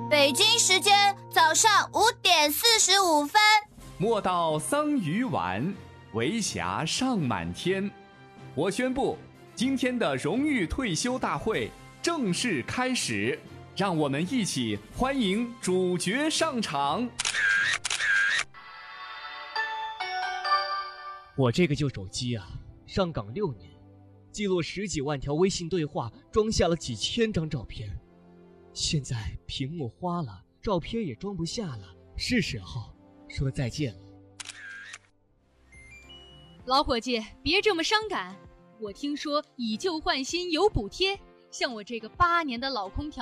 北京时间早上5点45分。 莫道桑榆晚，为霞尚满天。我宣布，今天的荣誉退休大会正式开始，让我们一起欢迎主角上场。 我这个旧手机啊，上岗6年，记录10几万条微信对话，装下了几千张照片。现在屏幕花了，照片也装不下了，是时候说再见了。 老伙计，别这么伤感。我听说以旧换新有补贴，像我这个8年的老空调